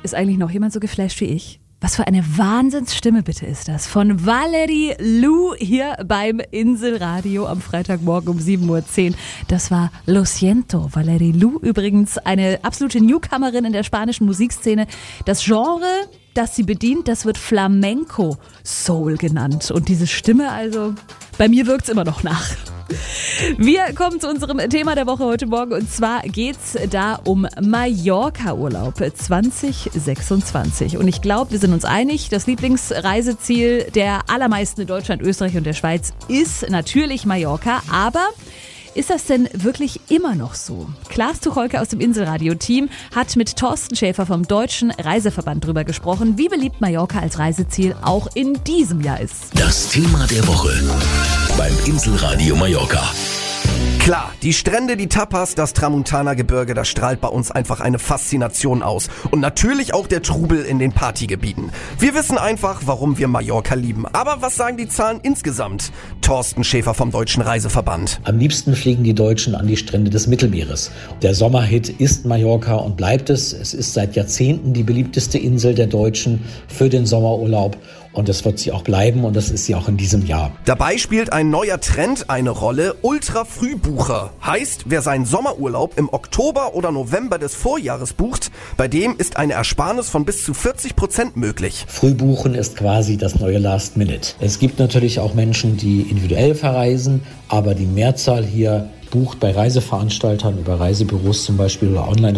Ist eigentlich noch jemand so geflasht wie ich? Was für eine Wahnsinnsstimme bitte ist das? Von Valerie Lu hier beim Inselradio am Freitagmorgen um 7.10 Uhr. Das war Lo Siento. Valerie Lu übrigens eine absolute Newcomerin in der spanischen Musikszene. Das Genre, das sie bedient, das wird Flamenco Soul genannt. Und diese Stimme also, bei mir wirkt es immer noch nach. Wir kommen zu unserem Thema der Woche heute Morgen und zwar geht's da um Mallorca-Urlaub 2026. Und ich glaube, wir sind uns einig, das Lieblingsreiseziel der allermeisten in Deutschland, Österreich und der Schweiz ist natürlich Mallorca, aber ist das denn wirklich immer noch so? Klaas Tucholke aus dem Inselradio-Team hat mit Thorsten Schäfer vom Deutschen Reiseverband drüber gesprochen, wie beliebt Mallorca als Reiseziel auch in diesem Jahr ist. Das Thema der Woche beim Inselradio Mallorca. Klar, die Strände, die Tapas, das Tramontana-Gebirge, das strahlt bei uns einfach eine Faszination aus. Und natürlich auch der Trubel in den Partygebieten. Wir wissen einfach, warum wir Mallorca lieben. Aber was sagen die Zahlen insgesamt? Thorsten Schäfer vom Deutschen Reiseverband. Am liebsten fliegen die Deutschen an die Strände des Mittelmeeres. Der Sommerhit ist Mallorca und bleibt es. Es ist seit Jahrzehnten die beliebteste Insel der Deutschen für den Sommerurlaub. Und das wird sie auch bleiben und das ist sie auch in diesem Jahr. Dabei spielt ein neuer Trend eine Rolle, Ultra-Frühbucher. Heißt, wer seinen Sommerurlaub im Oktober oder November des Vorjahres bucht, bei dem ist eine Ersparnis von bis zu 40% möglich. Frühbuchen ist quasi das neue Last Minute. Es gibt natürlich auch Menschen, die individuell verreisen, aber die Mehrzahl hier bucht bei Reiseveranstaltern, über Reisebüros zum Beispiel oder online